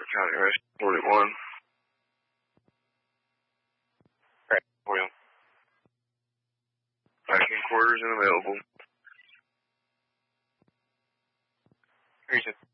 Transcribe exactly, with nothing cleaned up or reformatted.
County Rescue forty-one. Right, for you. Packing quarters and available. Reason.